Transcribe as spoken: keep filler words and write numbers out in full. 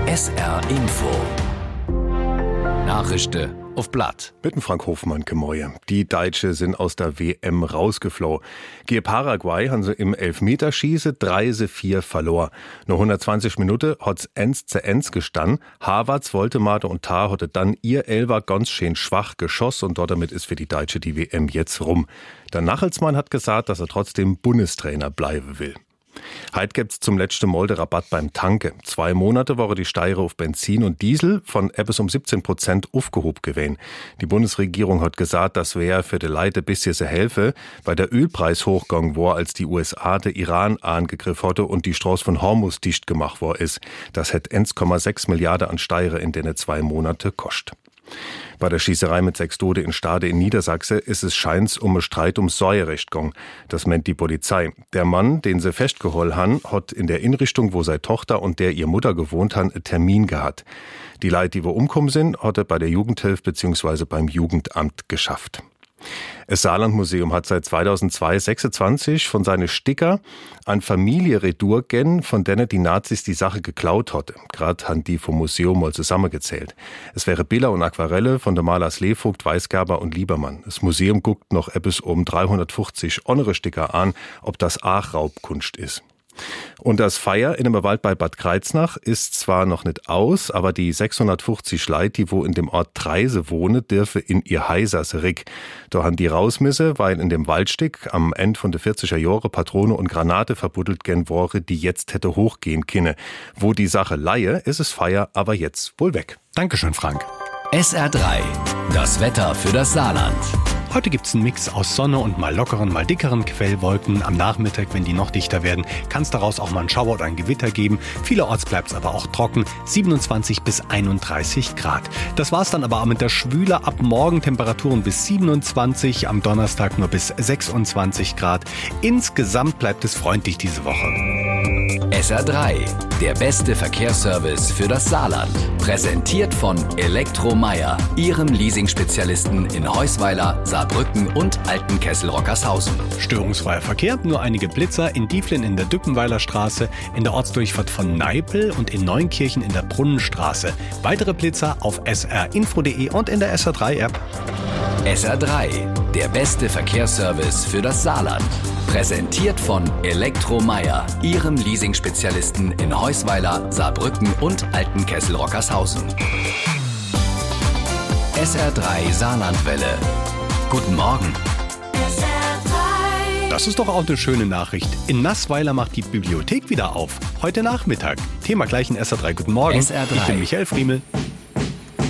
S R Info. Nachrichten auf Blatt. Mit dem Frank Hofmann, Gemäuer. Die Deutsche sind aus der W M rausgeflogen. Gegen Paraguay haben sie im Elfmeterschießen drei zu vier verloren. Nur hundertzwanzig Minuten hat's eins zu eins gestanden. Havertz, Woltemade und Tah hatte dann ihr Elfer ganz schön schwach geschossen und damit ist für die Deutsche die W M jetzt rum. Der Nagelsmann hat gesagt, dass er trotzdem Bundestrainer bleiben will. Heute gibt's zum letzten Mal den Rabatt beim Tanken. Zwei Monate waren die Steuern auf Benzin und Diesel von etwas um siebzehn Prozent aufgehoben gewesen. Die Bundesregierung hat gesagt, das wäre für die Leute ein bisschen zu helfen, weil der Ölpreis hochgegangen war, als die U S A den Iran angegriffen hatte und die Straße von Hormuz dicht gemacht worden ist. Das hätte eins Komma sechs Milliarden an Steuern in den zwei Monate kostet. Bei der Schießerei mit sechs Tote in Stade in Niedersachsen ist es scheins um einen Streit ums Säurerecht gegangen. Das meint die Polizei. Der Mann, den sie festgeholt haben, hat in der Innenrichtung, wo seine Tochter und der ihr Mutter gewohnt haben, einen Termin gehabt. Die Leute, die wo umgekommen sind, hat er bei der Jugendhilfe bzw. beim Jugendamt geschafft. Das Saarlandmuseum hat seit zweitausendzwei sechsundzwanzig von seinen Sticker an Familie Retour gen, von denen die Nazis die Sache geklaut hatten. Gerade haben die vom Museum mal zusammengezählt. Es wäre Bilder und Aquarelle von der Malers Levogt, Weisgerber und Liebermann. Das Museum guckt noch etwas um dreihundertfünfzig andere Sticker an, ob das auch Raubkunst ist. Und das Feier in einem Wald bei Bad Kreuznach ist zwar noch nicht aus, aber die sechshundertfünfzig Leute, die wo in dem Ort Treise wohnen, dürfen in ihr Heiser zurück. Da haben die rausmisse, weil in dem Waldstück am Ende von der vierziger Jahre Patrone und Granate verbuddelt gen Wore, die jetzt hätte hochgehen können. Wo die Sache leihe, ist es Feier aber jetzt wohl weg. Dankeschön, Frank. S R drei. Das Wetter für das Saarland. Heute gibt's einen Mix aus Sonne und mal lockeren, mal dickeren Quellwolken. Am Nachmittag, wenn die noch dichter werden, kann es daraus auch mal einen Schauer oder ein Gewitter geben. Vielerorts bleibt's aber auch trocken. siebenundzwanzig bis einunddreißig Grad. Das war's dann aber auch mit der Schwüle. Ab morgen Temperaturen bis siebenundzwanzig, am Donnerstag nur bis sechsundzwanzig Grad. Insgesamt bleibt es freundlich diese Woche. S R drei. Der beste Verkehrsservice für das Saarland. Präsentiert von Elektromeier, Ihrem Leasing-Spezialisten in Heusweiler, Saarbrücken und Altenkessel-Rockershausen. Störungsfreier Verkehr, nur einige Blitzer in Dieflen in der Dückenweiler Straße, in der Ortsdurchfahrt von Neipel und in Neunkirchen in der Brunnenstraße. Weitere Blitzer auf s r info punkt de und in der S R drei App. S R drei. Der beste Verkehrsservice für das Saarland. Präsentiert von Elektromeier, Ihrem Leasing-Spezialisten in Heusweiler, Saarbrücken und Altenkessel-Rockershausen. S R drei Saarlandwelle. Guten Morgen. Das ist doch auch eine schöne Nachricht. In Nassweiler macht die Bibliothek wieder auf. Heute Nachmittag. Thema gleich in S R drei. Guten Morgen. S R drei. Ich bin Michael Friemel.